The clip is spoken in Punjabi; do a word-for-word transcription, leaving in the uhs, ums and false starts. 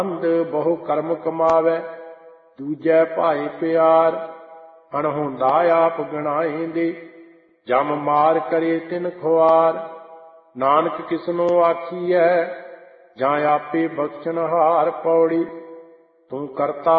ਬਹੁ ਕਰਮ ਕਮਾਵੈ ਦੂਜੈ ਭਾਏ ਪਿਆਰ। ਅਣਹੋਂਦਾ ਆਪ ਗਣਾਏਂਦੇ ਜਮ ਮਾਰ ਕਰੇ ਤਿਨ ਖੁਆਰ। ਨਾਨਕ ਕਿਸਨੋ ਆਖੀਐ ਜਾਂ ਆਪੇ ਬਖਸ਼ਣਹਾਰ। ਪੌੜੀ ਤੂੰ ਕਰਤਾ